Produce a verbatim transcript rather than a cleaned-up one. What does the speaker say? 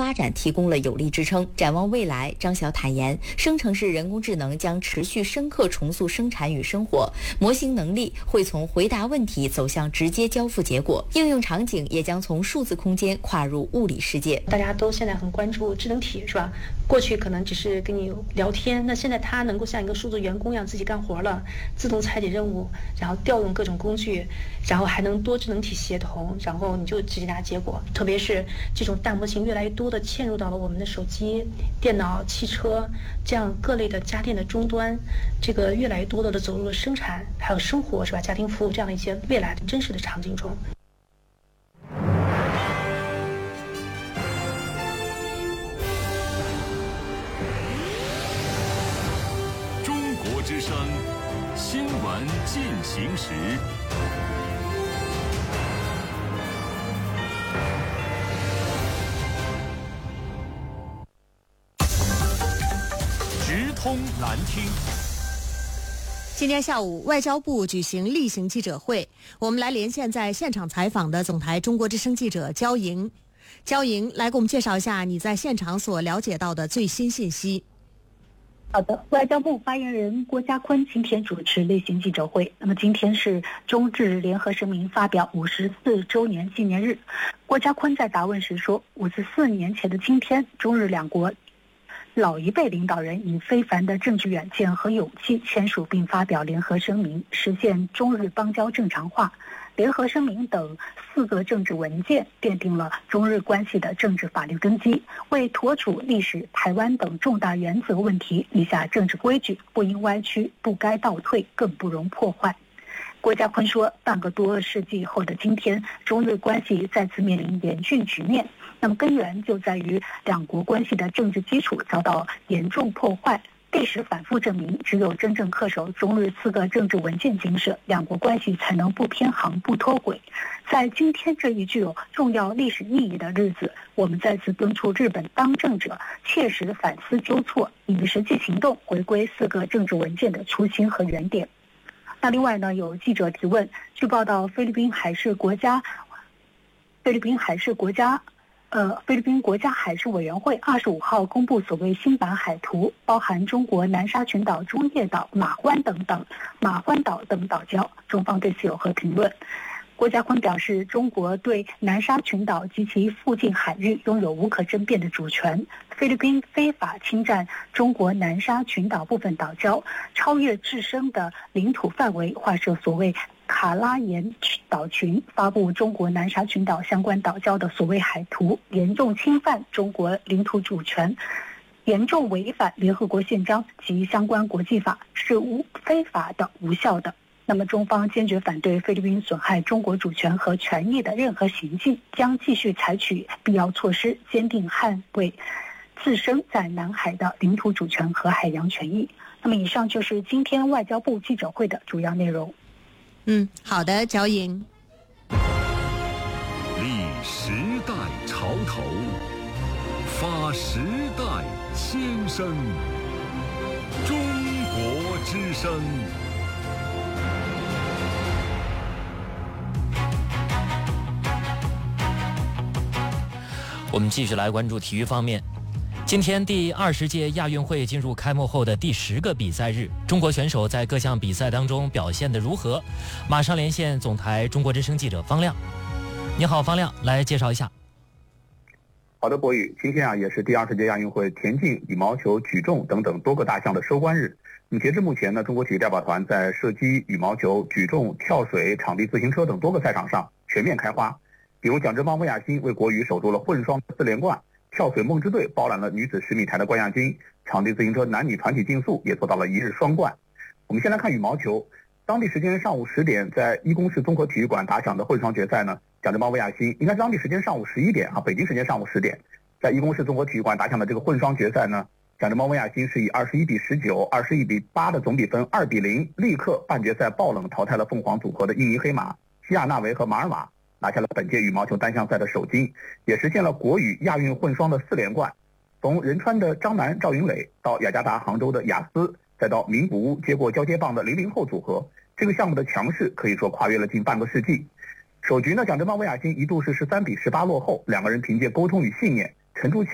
发展提供了有力支撑。展望未来，张晓坦言，生成式人工智能将持续深刻重塑生产与生活，模型能力会从回答问题走向直接交付结果，应用场景也将从数字空间跨入物理世界。 大家都现在很关注智能体，是吧？过去可能只是跟你聊天，那现在它能够像一个数字员工一样自己干活了，自动拆解任务，然后调用各种工具，然后还能多智能体协同，然后你就直接拿结果。特别是这种大模型越来越多的嵌入到了我们的手机、电脑、汽车这样各类的家电的终端，这个越来越多的走入了生产还有生活，是吧？家庭服务这样的一些未来的真实的场景中。 之声新闻进行时，直通难听。 今天下午，外交部举行例行记者会，我们来连线在现场采访的总台中国之声记者焦莹。焦莹，来给我们介绍一下你在现场所了解到的最新信息。 好的，外交部发言人郭家坤今天主持例行记者会。那么今天是中日联合声明发表五十四周年纪念日。郭家坤在答问时说，五十四年前的今天，中日两国老一辈领导人以非凡的政治远见和勇气签署并发表联合声明，实现中日邦交正常化。联合声明等四个政治文件奠定了中日关系的政治法律根基，为妥处历史、台湾等重大原则问题立下政治规矩，不应歪曲，不该倒退，更不容破坏。郭家坤说，半个多世纪后的今天，中日关系再次面临严峻局面，那么根源就在于两国关系的政治基础遭到严重破坏。历史反复证明，只有真正恪守中日四个政治文件精神，两国关系才能不偏航、不脱轨。在今天这一具有重要历史意义的日子，我们再次敦促日本当政者切实反思纠错，以实际行动回归四个政治文件的初心和原点。那另外呢，有记者提问，据报道，菲律宾海事国家，菲律宾海事国家。呃，菲律宾国家海事委员会二十五号公布所谓新版海图，包含中国南沙群岛、中业岛、马欢等等马欢岛等岛礁。中方对此有何评论？郭家坤表示，中国对南沙群岛及其附近海域拥有无可争辩的主权。菲律宾非法侵占中国南沙群岛部分岛礁，超越自身的领土范围，划设所谓卡拉延岛群，发布中国南沙群岛相关岛礁的所谓海图，严重侵犯中国领土主权，严重违反联合国宪章及相关国际法，是无非法的、无效的。那么中方坚决反对菲律宾损害中国主权和权益的任何行径，将继续采取必要措施，坚定捍卫自身在南海的领土主权和海洋权益。那么以上就是今天外交部记者会的主要内容。 嗯，好的，焦莹。 立时代潮头，发时代先声，中国之声。 我们继续来关注体育方面。今天第二十届亚运会进入开幕后的第十个比赛日，中国选手在各项比赛当中表现得如何？马上连线总台中国之声记者方亮。你好，方亮，来介绍一下。 好的，博宇，今天啊也是第二十届亚运会田径、羽毛球、举重等等多个大项的收官日。那么截至目前呢，中国体育代表团在射击、羽毛球、举重、跳水、场地自行车等多个赛场上全面开花。比如蒋振邦、魏亚新为国羽守住了混双四连冠，跳水梦之队包揽了女子十米台的冠亚军，场地自行车男女团体竞速也做到了一日双冠。我们先来看羽毛球，当地时间上午十点，在一公市综合体育馆打响的混双决赛呢，蒋振邦、魏亚新应该是当地时间上午十一点啊，北京时间上午十点，在一公市综合体育馆打响的这个混双决赛呢，蒋振邦、魏亚新是以二十一比十九、二十一比八的总比分二比零，立刻半决赛爆冷淘汰了凤凰组合的印尼黑马西亚纳维和马尔马，拿下了本届羽毛球单项赛的首金，也实现了国羽亚运混双的四连冠。从仁川的张楠、赵云磊到雅加达杭州的雅思，再到名古屋接过交接棒的零零后组合，这个项目的强势可以说跨越了近半个世纪。首局呢，蒋振邦、魏亚新一度是十三比十八落后，两个人凭借沟通与信念沉住气